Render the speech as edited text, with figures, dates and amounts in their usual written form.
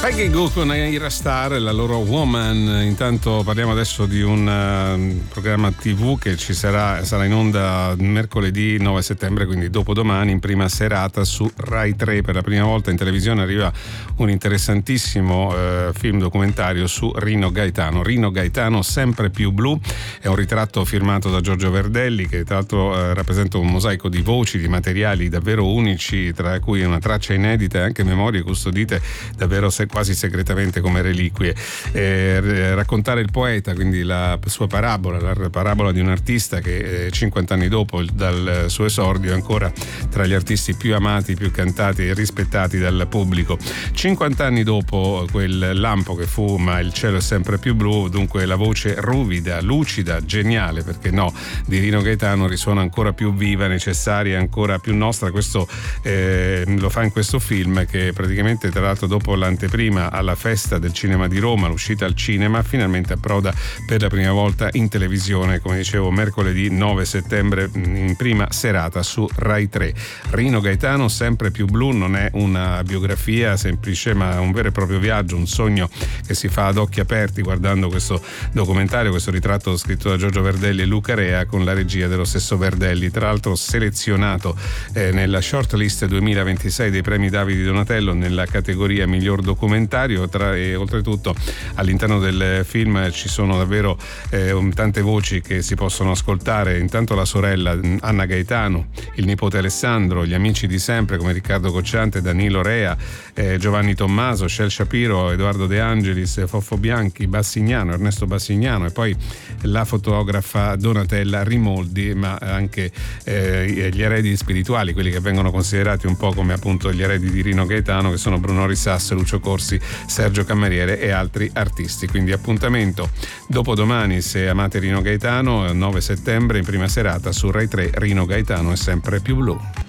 Peggy Goo con Ira Star e la loro Woman. Intanto parliamo adesso di un programma TV che ci sarà in onda mercoledì 9 settembre, quindi dopodomani, in prima serata su Rai 3. Per la prima volta in televisione arriva un interessantissimo film documentario su Rino Gaetano. Rino Gaetano sempre più blu, è un ritratto firmato da Giorgio Verdelli che tra l'altro rappresenta un mosaico di voci, di materiali davvero unici, tra cui una traccia inedita e anche memorie custodite davvero quasi segretamente come reliquie. Raccontare il poeta, quindi la sua parabola, la parabola di un artista che 50 anni dopo dal suo esordio è ancora tra gli artisti più amati, più cantati e rispettati dal pubblico. 50 anni dopo quel lampo che fu Ma il cielo è sempre più blu, dunque la voce ruvida, lucida, geniale, perché no, di Rino Gaetano risuona ancora più viva, necessaria, ancora più nostra. Questo lo fa in questo film che praticamente, tra l'altro, dopo l'anteprima alla festa del cinema di Roma, l'uscita al cinema, finalmente approda per la prima volta in televisione, come dicevo, mercoledì 9 settembre in prima serata su Rai 3. Rino Gaetano sempre più blu non è una biografia semplice, ma un vero e proprio viaggio, un sogno che si fa ad occhi aperti guardando questo documentario, questo ritratto scritto da Giorgio Verdelli e Luca Rea con la regia dello stesso Verdelli, tra l'altro selezionato nella shortlist 2026 dei premi Davide Donatello nella categoria miglior documentario. E oltretutto all'interno del film ci sono davvero tante voci che si possono ascoltare. Intanto la sorella Anna Gaetano, il nipote Alessandro, gli amici di sempre come Riccardo Cocciante, Danilo Rea, Giovanni Tommaso, Shel Shapiro, Edoardo De Angelis, Foffo Bianchi, Bassignano, Ernesto Bassignano, e poi la fotografa Donatella Rimoldi, ma anche gli eredi spirituali, quelli che vengono considerati un po' come appunto gli eredi di Rino Gaetano, che sono Bruno Rissasso, Lucio Corsi, Sergio Cameriere e altri artisti. Quindi appuntamento dopodomani, se amate Rino Gaetano, 9 settembre in prima serata su Rai 3. Rino Gaetano è sempre più blu.